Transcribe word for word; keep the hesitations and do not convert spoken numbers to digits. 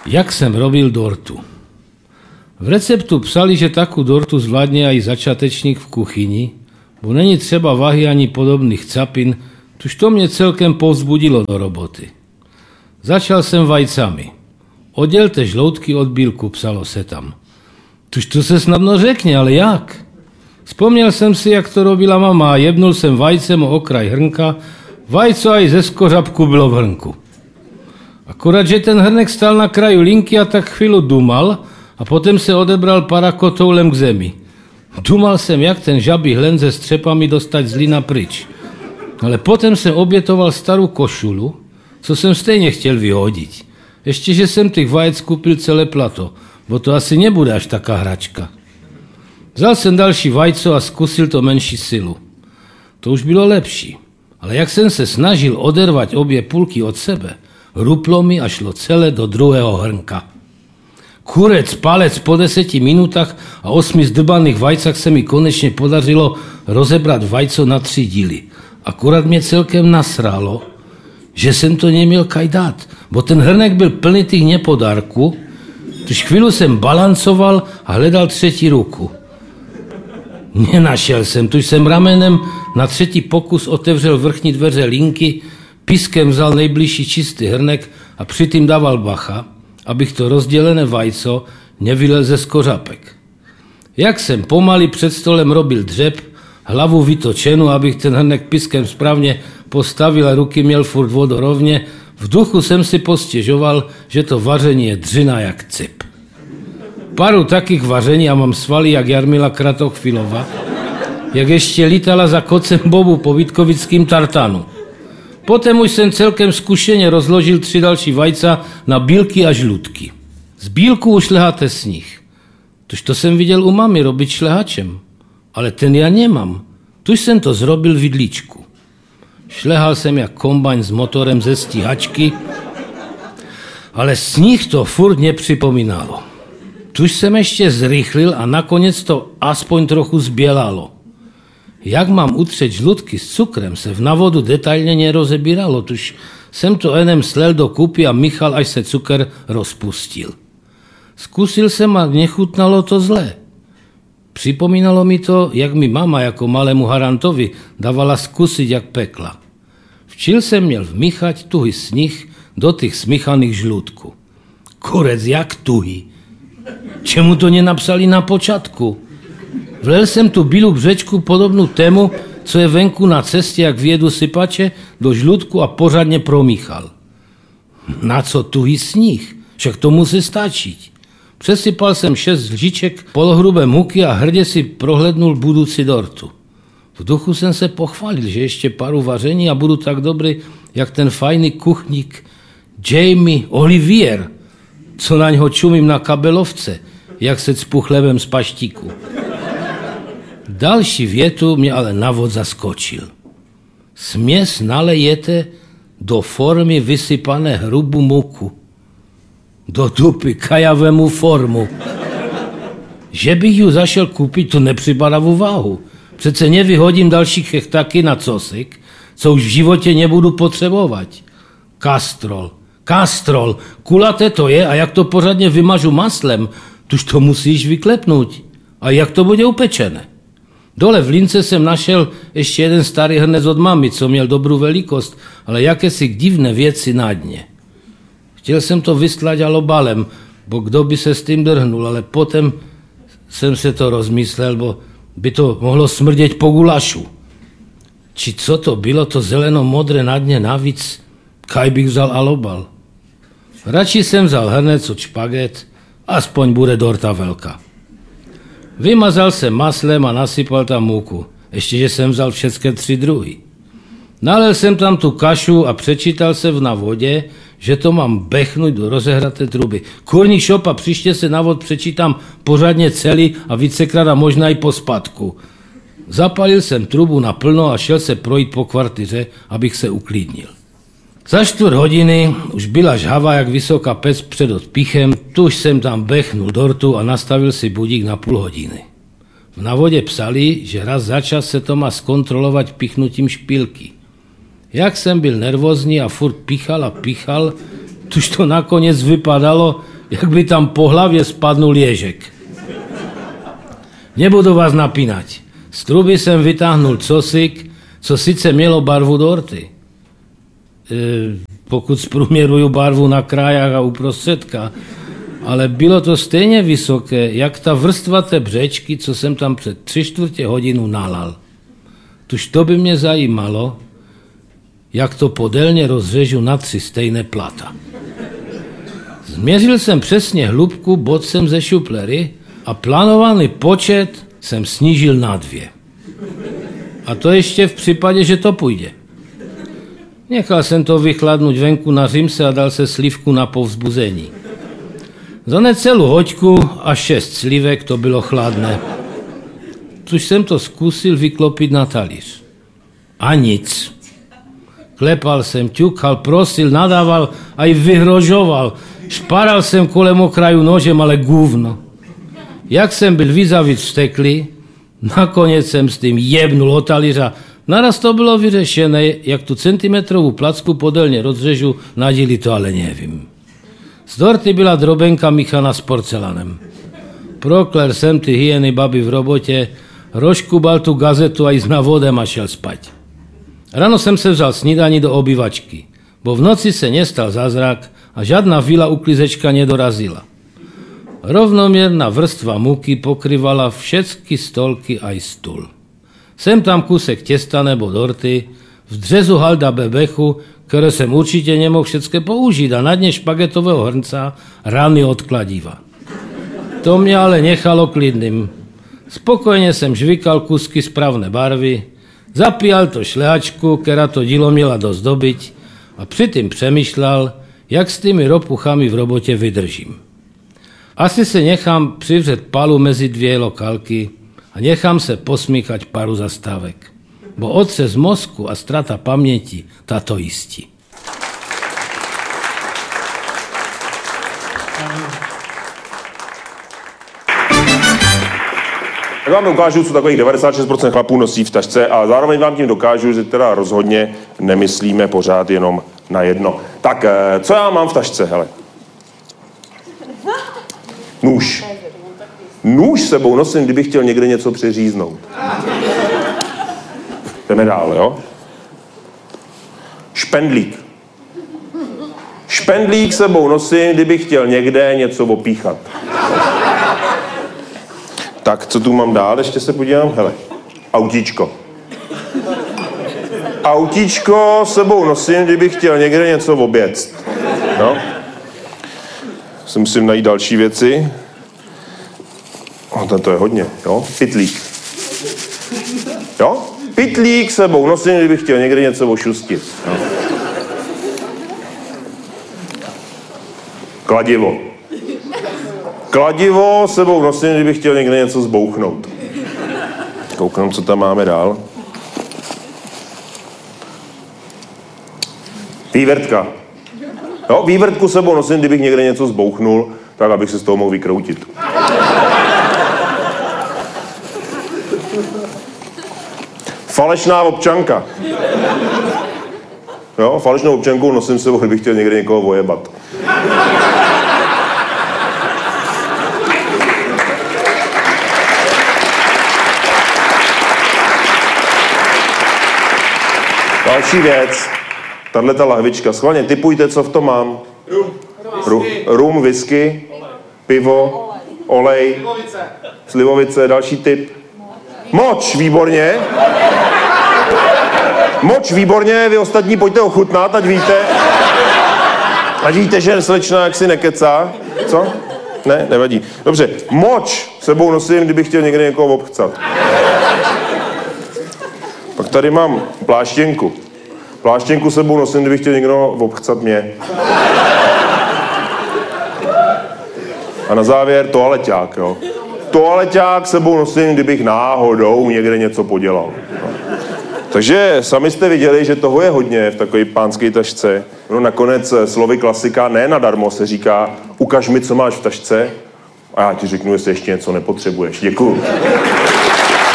Jak jsem robil dortu. V receptu psali, že takú dortu zvládne aj začatečník v kuchyni, bo není třeba váhy ani podobných capin, tuž to mě celkem povzbudilo do roboty. Začal jsem vajcami. Oddělte žloutky od bílku, psalo se tam. Tuž to se snadno řekne, ale jak? Vzpomněl jsem si, jak to robila mama a jebnul jsem vajcem o okraj hrnka. Vajco aj ze skořapku bylo v hrnku. Akorát, že ten hrnek stál na kraju linky a tak chvíli dumal a potom se odebral parakotoulem k zemi. Dumal jsem, jak ten žabý hlen se střepami dostať z lína pryč. Ale potom jsem obětoval starou košulu, co jsem stejně chtěl vyhodit. Ještě, že jsem těch vajec kupil celé plato, bo to asi nebude až taká hračka. Vzal jsem další vajco a zkusil to menší silu. To už bylo lepší, ale jak jsem se snažil odervat obě půlky od sebe, ruplo mi a šlo celé do druhého hrnka. Kurec, palec po deseti minutách a osmi zdrbaných vajcach se mi konečně podařilo rozebrat vajco na tři díly. Akorát mě celkem nasralo, že jsem to neměl kaj dát, bo ten hrnek byl plný těch nepodárků, tož chvíli jsem balancoval a hledal třetí ruku. Nenašel jsem, tuž jsem ramenem na třetí pokus otevřel vrchní dveře linky, piskem vzal nejbližší čistý hrnek a přitým dával bacha, abych to rozdělené vajco nevylel ze skořapek. Jak jsem pomaly před stolem robil dřep, hlavu vytočenou, abych ten hrnek piskem správně postavil a ruky měl furt vodorovně, v duchu jsem si postěžoval, že to vaření je dřina jak cip. Paru takých vaření a mám svaly jak Jarmila Kratochvilova, jak ještě lítala za kocem Bobu po vítkovickým tartanu. Potom už jsem celkem zkušeně rozložil tři další vajca na bílky a žlutky. Z bílku už šleháte sníh. Tož to jsem viděl u mamy robiť šlehačem. Ale ten já nemám. Tuž jsem to zrobil v vidličku. Šlehal jsem jak kombajn s motorem ze stíhačky, ale sníh to furt nepřipomínalo. Tuž jsem ještě zrychlil a nakonec to aspoň trochu zbělalo. Jak mám utřeť žlutky s cukrem, se v navodu detailně nerozebíralo, tuž jsem to enem slel do kupy a míchal, až se cukr rozpustil. Zkusil jsem a nechutnalo to zlé. Připomínalo mi to, jak mi mama jako malému harantovi dávala zkusit, jak pekla. Včil jsem měl vmíchať tuhý sníh do těch smíchaných žlutků. Kurec, jak tuhý. Čemu to nenapsali na počátku? Vlel jsem tu bílou břečku podobnou tému, co je venku na cestě, jak vědu sypače, do žlutku a pořádně promíchal. Na co tuhý sníh? Však to musí stačiť. Přesypal jsem šest lžiček polohrubé muky a hrdě si prohlédnul budoucí dortu. V duchu jsem se pochválil, že ještě paru vaření a budu tak dobrý, jak ten fajný kuchník Jamie Olivier, co na něho čumím na kabelovce, jak se cpu chlebem z paštíku. Další větu mě ale na vod zaskočil. Směs nalejete do formy vysypané hrubou muku. Do dupy kajavému formu. Že bych ju zašel koupit, to nepřipadá v úvahu. Přece nevyhodím další chechtaky na cosik, co už v životě nebudu potřebovat. Kastrol, kastrol, kulaté to je a jak to pořádně vymažu maslem, tuž to musíš vyklepnout. A jak to bude upečené? Dole v lince jsem našel ještě jeden starý hrnec od mamy, co měl dobrou velikost, ale jakési divné věci na dně. Chtěl jsem to vystlať alobalem, bo kdo by se s tím drhnul, ale potom jsem se to rozmyslel, bo by to mohlo smrdět po gulašu. Či co to bylo, to zeleno-modré na dně navíc, kaj bych vzal alobal. Radši jsem vzal hrnec od špaget, aspoň bude dorta velká. Vymazal jsem maslem a nasypal tam múku, ještě že jsem vzal všechny tři druhy. Nalil jsem tam tu kašu a přečítal se v navodě, že to mám bechnout do rozehraté truby. Kurní šopa, příště se na vod přečítám pořádně celý a vícekrát a možná i po spadku. Zapalil jsem trubu naplno a šel se projít po kvartyře, abych se uklidnil. Za čtvrt hodiny už byla žhava jak vysoká pec před odpichem, tuž jsem tam bechnul dortu a nastavil si budík na půl hodiny. V navodě psali, že raz za čas se to má zkontrolovat pichnutím špilky. Jak jsem byl nervózní a furt píchal a píchal, tuž to nakonec vypadalo, jak by tam po hlavě spadnul ježek. Nebudu vás napínať. Z truby jsem vytáhnul cosik, co sice mělo barvu dorty. E, pokud zprůměruju barvu na krajách a uprostředka, ale bylo to stejně vysoké, jak ta vrstva té břečky, co jsem tam před tři čtvrtě hodinu nalal. Tuž to by mě zajímalo, jak to podélně rozřežu na tři stejné plata. Změřil jsem přesně hlubku bodcem ze šuplery a plánovaný počet jsem snížil na dvě. A to ještě v případě, že to půjde. Nechal jsem to vychladnout venku na římse a dal se slivku na povzbuzení. Za necelou hoďku a šest slivek to bylo chladné. Což jsem to zkusil vyklopit na talíř. A nic. Klepal jsem, ťukal, prosil, nadával a i vyhrožoval. Šparal jsem kolem okraju nožem, ale gůvno. Jak jsem byl vízavíc vzteklý, nakonec jsem s tím jebnul o talíř. Naraz to bylo vyřešené, jak tu centimetrovou placku podélně rozřežu, na díly to ale nevím. Z dorty byla drobenka míchaná s porcelanem. Prokler jsem ty hyeny baby v robotě, rozkubal tu gazetu a jíst na vodem a šel spať. Ráno jsem se vzal snídaní do obývačky, bo v noci se nestal zázrak a žádná vila uklizečka nedorazila. Rovnoměrná vrstva múky pokryvala všetky stolky a i stůl. Sem tam kusek těsta nebo dorty, v dřezu halda bebechu, které jsem určitě nemohl všetké použít a na dně špagetového hrnca rany od kladiva. To mě ale nechalo klidným. Spokojně jsem žvikal kusky správné barvy, zapíjal to šlehačku, která to dílo měla dozdobiť a přitom přemýšlel, jak s tými ropuchami v robotě vydržím. Asi se nechám přivřet palu mezi dvě lokálky a nechám se posmíchat paru zastávek. Bo otřes mozku a strata paměti tato jistí. Tak vám dokážu, co takových devadesát šest procent chlapů nosí v tašce a zároveň vám tím dokážu, že teda rozhodně nemyslíme pořád jenom na jedno. Tak, co já mám v tašce, hele? Nůž. Nůž sebou nosím, kdybych chtěl někde něco přeříznout. Jdeme dál, jo? Špendlík. Špendlík sebou nosím, kdybych chtěl někde něco opíchat. Tak, co tu mám dál? Ještě se podívám. Hele, autíčko. Autíčko sebou nosím, kdybych chtěl někde něco oběct. No. Si musím najít další věci. O, to je hodně, jo? Pytlík. Jo? Pytlík sebou nosím, kdybych chtěl někde něco ošustit. Jo? Kladivo. Kladivo sebou nosím, kdybych chtěl někde něco zbouchnout. Koukám, co tam máme dál. Vývrtka. Jo, vývrtku sebou nosím, kdybych někde něco zbouchnul, tak abych se z toho mohl vykroutit. Falešná občanka. Jo, falešnou občanku nosím sebou, kdybych chtěl někde někoho ojebat. Další věc. Tahleta lahvička. Schválně tipujte, co v tom mám. Rum. Rum, rum whisky, pivo, olej, Slivovice. slivovice, další tip. Moč, výborně. Moč, výborně, vy ostatní pojďte ochutnat, ať víte. Ať víte, že slečna jaksi nekecá. Co? Ne, nevadí. Dobře, moč sebou nosím, kdybych chtěl někde někoho obchcat. Pak tady mám pláštěnku. Pláštěnku sebou nosím, kdybych chtěl někdo obchcat mě. A na závěr toaleťák, jo. Toaleťák sebou nosím, kdybych náhodou někde něco podělal. No. Takže sami jste viděli, že toho je hodně v takové pánské tašce. No nakonec slovy klasika ne nadarmo se říká ukaž mi, co máš v tašce a já ti řeknu, jestli ještě něco nepotřebuješ. Děkuju.